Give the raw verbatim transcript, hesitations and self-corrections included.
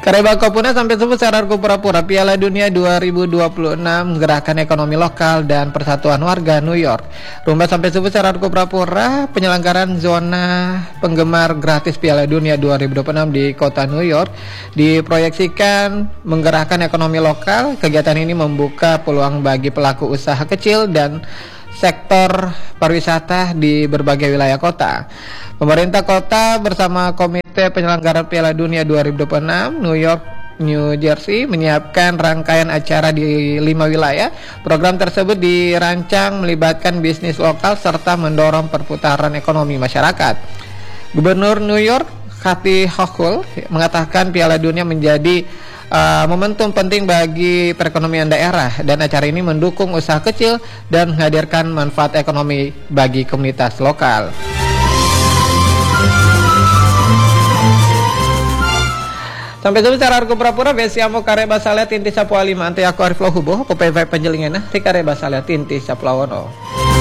Kareba Kopuna sampai sebut secara pura-pura Piala Dunia dua ribu dua puluh enam Gerakan Ekonomi Lokal dan Persatuan Warga New York. Rumah sampai sebut secara pura-pura penyelenggaraan zona penggemar gratis Piala Dunia dua ribu dua puluh enam di kota New York diproyeksikan menggerakkan ekonomi lokal. Kegiatan ini membuka peluang bagi pelaku usaha kecil dan sektor pariwisata di berbagai wilayah kota. Pemerintah kota bersama Komite Penyelenggaraan Piala Dunia dua ribu dua puluh enam New York, New Jersey menyiapkan rangkaian acara di lima wilayah. Program tersebut dirancang melibatkan bisnis lokal serta mendorong perputaran ekonomi masyarakat. Gubernur New York, Kathy Hochul, mengatakan Piala Dunia menjadi uh, momentum penting bagi perekonomian daerah dan acara ini mendukung usaha kecil dan menghadirkan manfaat ekonomi bagi komunitas lokal. Sampai jumpa secara argo pura-pura besiamo kare basalia tinti sapu alima ante aku arif lohubo popevai penjelingena ti kare basalia tinti sapu lawono.